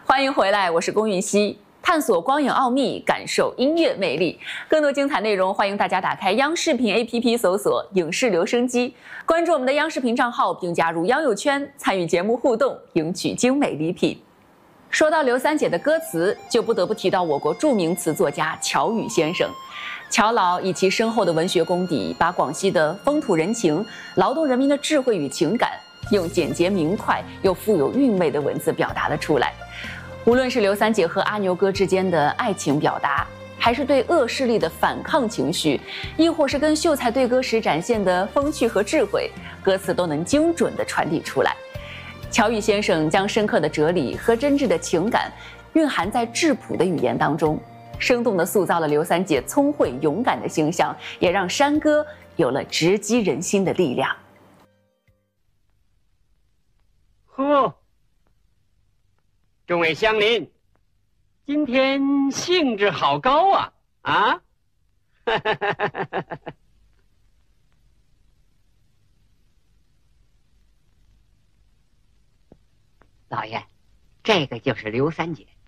欢迎回来，我是龚玉熙，探索光影奥秘，感受音乐魅力。更多精彩内容，欢迎大家打开央视频 APP 搜索“影视留声机”，关注我们的央视频账号，并加入央友圈，参与节目互动，赢取精美礼品。说到刘三姐的歌词，就不得不提到我国著名词作家乔羽先生。乔老以其深厚的文学功底，把广西的风土人情、劳动人民的智慧与情感，用简洁明快又富有韵味的文字表达了出来。无论是刘三姐和阿牛哥之间的爱情表达，还是对恶势力的反抗情绪，亦或是跟秀才对歌时展现的风趣和智慧，歌词都能精准地传递出来。乔羽先生将深刻的哲理和真挚的情感蕴含在质朴的语言当中，生动地塑造了刘三姐聪慧勇敢的形象，也让山歌有了直击人心的力量。 呵，众位乡邻，今天兴致好高啊！啊， 老爷，这个就是刘三姐。